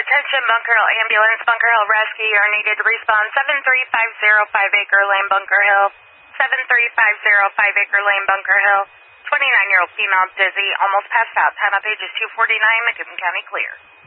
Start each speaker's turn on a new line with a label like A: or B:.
A: Attention Bunker Hill Ambulance, Bunker Hill Rescue. You are needed to respond 73505 Acre Lane, Bunker Hill. 73505 Acre Lane, Bunker Hill. 29-year-old female dizzy, almost passed out. Time of page is 2:49. McKibbin County clear.